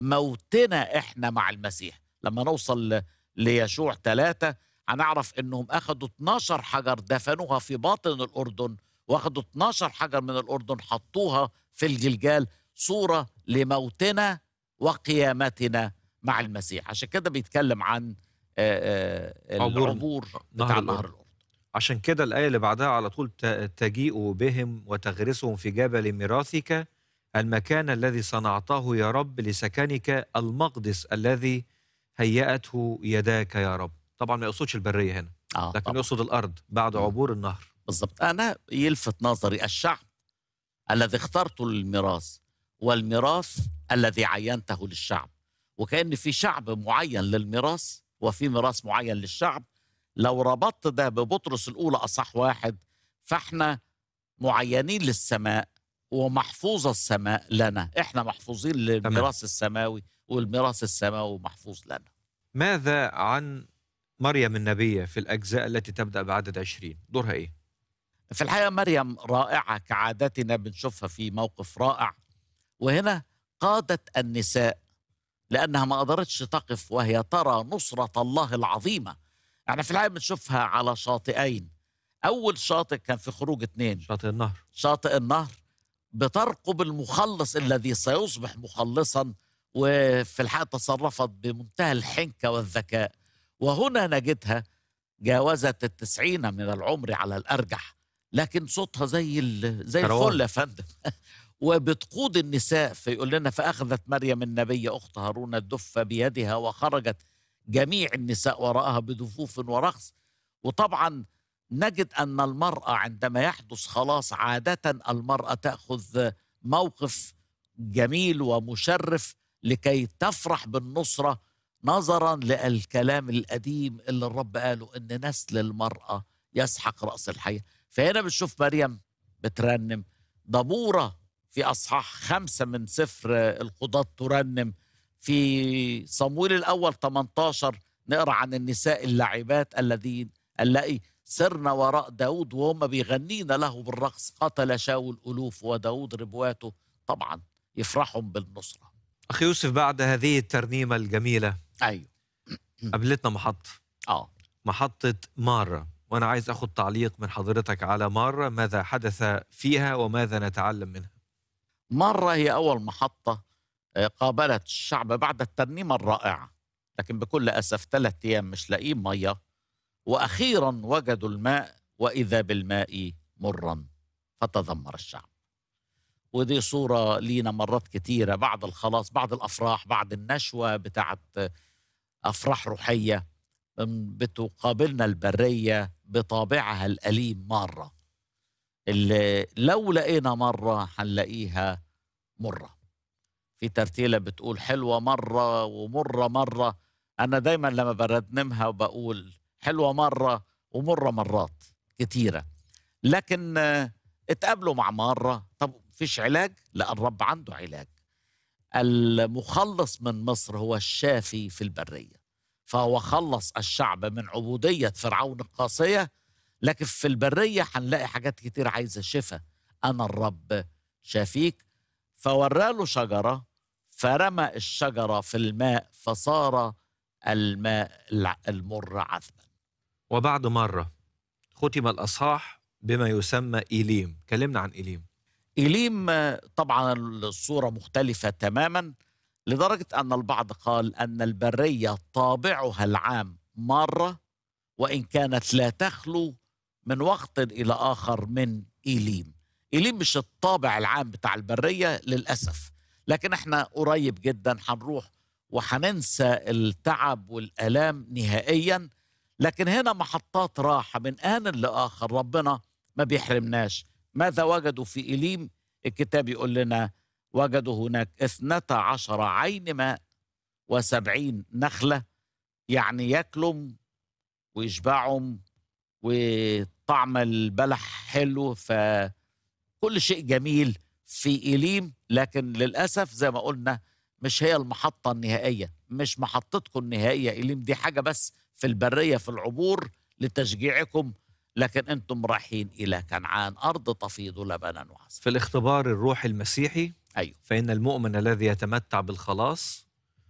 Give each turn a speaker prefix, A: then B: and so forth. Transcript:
A: موتنا إحنا مع المسيح. لما نوصل ليشوع 3 هنعرف إنهم أخدوا 12 حجر دفنوها في باطن الأردن، واخدوا 12 حجر من الأردن حطوها في الجلجال، صورة لموتنا وقيامتنا مع المسيح. عشان كده بيتكلم عن
B: عبور
A: العبور
B: نهر
A: بتاع نهر
B: الأردن.
A: الأردن.
B: عشان كده الآية اللي بعدها على طول تجيء بهم وتغرسهم في جبل ميراثك، المكان الذي صنعته يا رب لسكنك، المقدس الذي هيأته يداك يا رب. طبعا ما يقصدش البرية هنا، لكن
A: طبعا.
B: يقصد الأرض بعد
A: مم.
B: عبور النهر.
A: بالضبط. أنا يلفت نظري الشعب الذي اخترته للميراث، والميراث الذي عينته للشعب، وكأن في شعب معين للميراث وفي ميراث معين للشعب. لو ربطت ده ببطرس الأولى أصح 1، فاحنا معينين للسماء ومحفوظة السماء لنا، احنا محفوظين
B: تمام.
A: للميراث السماوي والميراث السماوي محفوظ لنا.
B: ماذا عن مريم النبية في الأجزاء التي تبدأ بعدد 20؟ دورها إيه؟
A: في الحقيقة مريم رائعة كعادتنا، بنشوفها في موقف رائع، وهنا قادت النساء لأنها ما قدرتش تقف وهي ترى نصرة الله العظيمة. احنا في الحقيقة بنشوفها على شاطئين. أول شاطئ كان في خروج 2،
B: شاطئ النهر.
A: شاطئ النهر، بترقب المخلص الذي سيصبح مخلصا، وفي الحقيقة تصرفت بمنتهى الحنكة والذكاء. وهنا نجدها جاوزت 90 من العمر على الأرجح، لكن صوتها زي
B: كروان.
A: الفل يا فندم. وبتقود النساء، فيقول لنا فأخذت مريم النبية أخت هارون الدف بيدها وخرجت جميع النساء وراءها بدفوف ورقص. وطبعا نجد أن المرأة عندما يحدث خلاص عادة المرأة تأخذ موقف جميل ومشرف لكي تفرح بالنصرة، نظرا للكلام القديم اللي الرب قاله إن نسل المرأة يسحق رأس الحية. فهنا بنشوف مريم بترنم دبورة في أصحاح 5 من سفر القضاة ترنم. في صمويل الأول 18 نقرأ عن النساء اللاعبات اللائي سرن وراء داود وهم بيغنين له بالرقص، قتل شاول ألوف وداود ربواته. طبعا يفرحهم بالنصرة.
B: أخي يوسف، بعد هذه الترنيمة الجميلة
A: أيوه.
B: قابلتنا محطة مارة، وأنا عايز أخذ تعليق من حضرتك على مارة. ماذا حدث فيها وماذا نتعلم منها؟
A: مرة هي أول محطة قابلت الشعب بعد الترنيمة الرائعة، لكن بكل أسف 3 أيام مش لاقيين مية، وأخيرا وجدوا الماء وإذا بالماء مرا فتذمر الشعب. ودي صورة لينا مرات كتيرة بعد الخلاص، بعد الأفراح، بعد النشوة بتاعت أفراح روحية، بتقابلنا البرية بطابعها الأليم مرة، اللي لو لقينا مرة هنلاقيها مرة. في ترتيلة بتقول حلوة مرة ومرة مرة. أنا دايما لما بردنمها وبقول حلوة مرة ومرة مرات كتيرة، لكن اتقابلوا مع مرة. طب فيش علاج؟ لا، الرب عنده علاج. المخلص من مصر هو الشافي في البرية، فهو خلص الشعب من عبودية فرعون القاسية، لكن في البرية هنلاقي حاجات كتير عايزة شفاء. أنا الرب شافيك. فوراله شجرة، فرمى الشجرة في الماء فصار الماء المر عذبا.
B: وبعد مرة ختم الأصحاح بما يسمى إيليم. كلمنا عن إيليم.
A: إليم طبعا الصورة مختلفة تماما، لدرجة أن البعض قال أن البرية طابعها العام مرة، وإن كانت لا تخلو من وقت إلى آخر من إيليم. إيليم مش الطابع العام بتاع البرية للأسف، لكن احنا قريب جدا هنروح وهننسى التعب والآلام نهائيا. لكن هنا محطات راحة من آن لآخر، ربنا ما بيحرمناش. ماذا وجدوا في إليم؟ الكتاب يقول لنا وجدوا هناك 12 عين ماء و70 نخلة، يعني ياكلهم ويشبعهم، وطعم البلح حلو، فكل شيء جميل في إليم. لكن للأسف زي ما قلنا مش هي المحطة النهائية، مش محطتكم النهائية. إليم دي حاجة بس في البرية في العبور لتشجيعكم، لكن أنتم رايحين إلى كنعان، أرض تفيض لبنا وعسل.
B: في الاختبار الروحي المسيحي،
A: أيوه.
B: فإن المؤمن الذي يتمتع بالخلاص